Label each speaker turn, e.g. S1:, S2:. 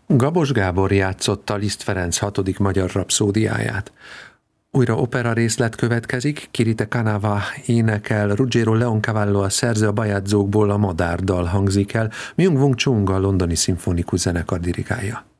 S1: Gabos Gábor játszotta Liszt Ferenc 6. magyar rapszódiáját. Újra opera részlet következik, Kirite Kanava énekel, Ruggero Leoncavallo a szerző, a bajátszókból a Madárdal hangzik el, Myung-Whun Chung a londoni szimfonikus zenekar dirigálja.